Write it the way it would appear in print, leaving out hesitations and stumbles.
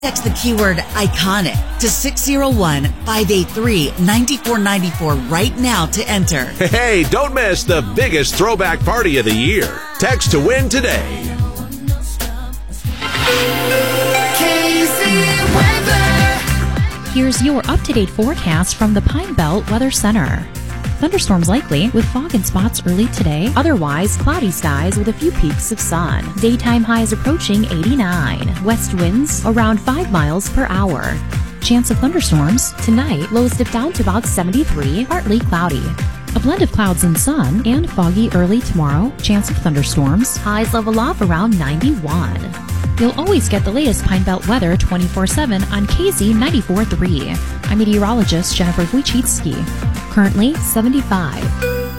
Text the keyword ICONIC to 601-583-9494 right now to enter. Hey, don't miss the biggest throwback party of the year. Text to win today. Here's your up-to-date forecast from the Pine Belt Weather Center. Thunderstorms likely with fog and spots early today. Otherwise, cloudy skies with a few peaks of sun. Daytime highs approaching 89. West winds around 5 miles per hour. Chance of thunderstorms tonight. Lows dip down to about 73. Partly cloudy. A blend of clouds and sun and foggy early tomorrow. Chance of thunderstorms. Highs level off around 91. You'll always get the latest Pine Belt weather 24/7 on KZ 94.3. I'm meteorologist Jennifer Wojcicki. Currently 75.